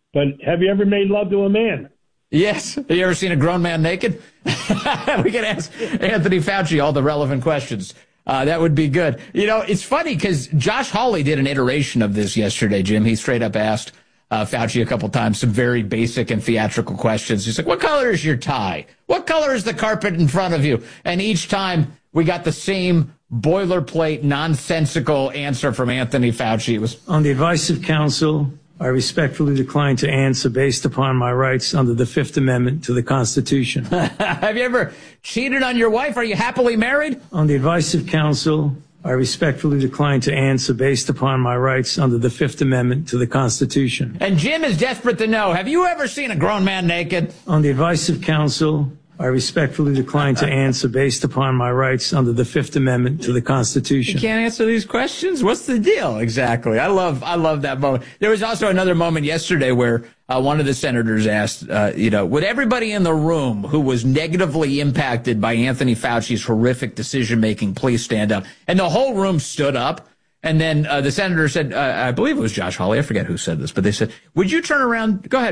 but have you ever made love to a man? Yes. Have you ever seen a grown man naked? We can ask Anthony Fauci all the relevant questions. That would be good. You know, it's funny because Josh Hawley did an iteration of this yesterday, Jim. He straight up asked Fauci a couple times some very basic and theatrical questions. He's like, what color is your tie? What color is the carpet in front of you? And each time we got the same boilerplate, nonsensical answer from Anthony Fauci. It was on the advice of counsel. I respectfully decline to answer based upon my rights under the Fifth Amendment to the Constitution. Have you ever cheated on your wife? Are you happily married? On the advice of counsel, I respectfully decline to answer based upon my rights under the Fifth Amendment to the Constitution. And Jim is desperate to know, have you ever seen a grown man naked? On the advice of counsel, I respectfully decline to answer based upon my rights under the Fifth Amendment to the Constitution. You can't answer these questions? What's the deal? Exactly. I love that moment. There was also another moment yesterday where one of the senators asked, would everybody in the room who was negatively impacted by Anthony Fauci's horrific decision-making please stand up? And the whole room stood up. And then the senator said, I believe it was Josh Hawley. I forget who said this, but they said, would you turn around? Go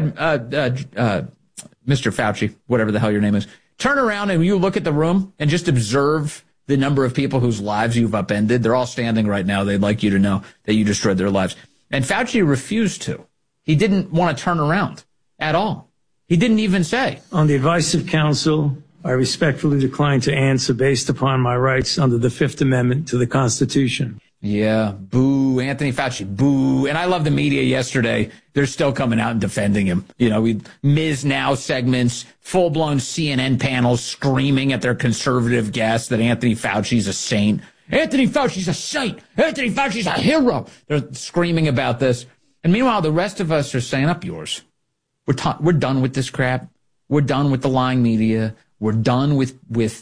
ahead, Mr. Fauci, whatever the hell your name is, turn around and you look at the room and just observe the number of people whose lives you've upended. They're all standing right now. They'd like you to know that you destroyed their lives. And Fauci refused to. He didn't want to turn around at all. He didn't even say. On the advice of counsel, I respectfully decline to answer based upon my rights under the Fifth Amendment to the Constitution. Yeah, boo, Anthony Fauci, boo. And I love the media yesterday. They're still coming out and defending him. You know, Ms. Now segments, full-blown CNN panels screaming at their conservative guests that Anthony Fauci's a saint. Anthony Fauci's a saint. Anthony Fauci's a hero. They're screaming about this. And meanwhile, the rest of us are saying, up yours. We're done with this crap. We're done with the lying media. We're done with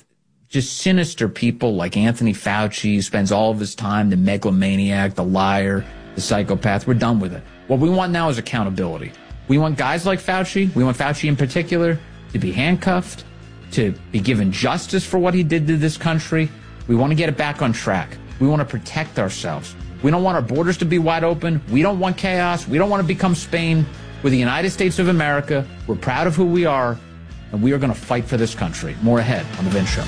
just sinister people like Anthony Fauci, spends all of his time, the megalomaniac, the liar, the psychopath. We're done with it. What we want now is accountability. We want guys like Fauci, we want Fauci in particular, to be handcuffed, to be given justice for what he did to this country. We want to get it back on track. We want to protect ourselves. We don't want our borders to be wide open. We don't want chaos. We don't want to become Spain. We're the United States of America. We're proud of who we are, and we are going to fight for this country. More ahead on The Vince Show.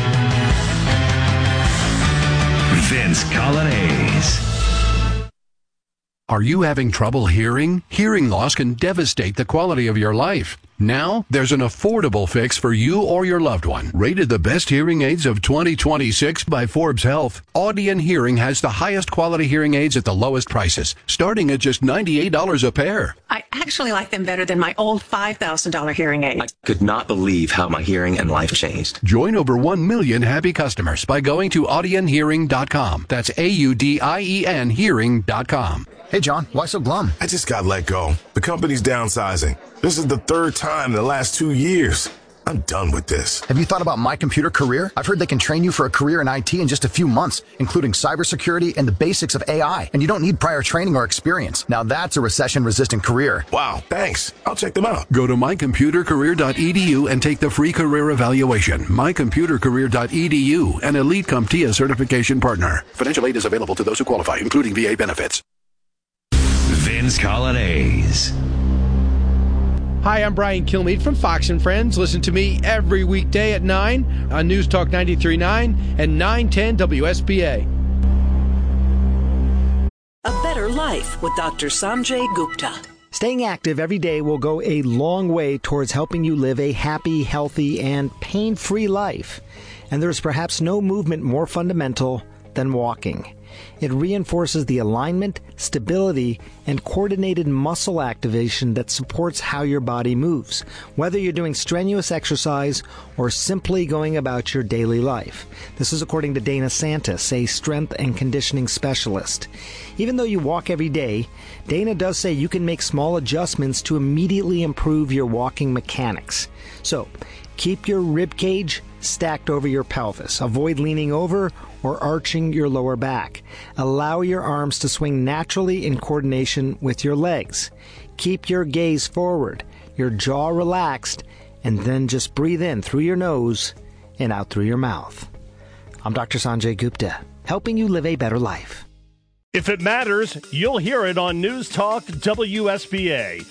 Vince Coglianese. Are you having trouble hearing? Hearing loss can devastate the quality of your life. Now, there's an affordable fix for you or your loved one. Rated the best hearing aids of 2026 by Forbes Health, Audion Hearing has the highest quality hearing aids at the lowest prices, starting at just $98 a pair. I actually like them better than my old $5,000 hearing aid. I could not believe how my hearing and life changed. Join over 1 million happy customers by going to audionhearing.com. That's AUDIEN hearing.com. Hey, John, why so glum? I just got let go. The company's downsizing. This is the third time in the last 2 years. I'm done with this. Have you thought about My Computer Career? I've heard they can train you for a career in IT in just a few months, including cybersecurity and the basics of AI. And you don't need prior training or experience. Now that's a recession-resistant career. Wow, thanks. I'll check them out. Go to mycomputercareer.edu and take the free career evaluation. Mycomputercareer.edu, an Elite CompTIA certification partner. Financial aid is available to those who qualify, including VA benefits. Vince Coglianese. Hi, I'm Brian Kilmeade from Fox & Friends. Listen to me every weekday at 9 on News Talk 93.9 and 910 WSBA. A Better Life with Dr. Sanjay Gupta. Staying active every day will go a long way towards helping you live a happy, healthy, and pain-free life. And there's perhaps no movement more fundamental than walking. It reinforces the alignment, stability, and coordinated muscle activation that supports how your body moves, whether you're doing strenuous exercise or simply going about your daily life. This is according to Dana Santis, a strength and conditioning specialist. Even though you walk every day, Dana does say you can make small adjustments to immediately improve your walking mechanics. So, keep your rib cage stacked over your pelvis. Avoid leaning over or arching your lower back. Allow your arms to swing naturally in coordination with your legs. Keep your gaze forward, your jaw relaxed, and then just breathe in through your nose and out through your mouth. I'm Dr. Sanjay Gupta, helping you live a better life. If it matters, you'll hear it on News Talk WSBA.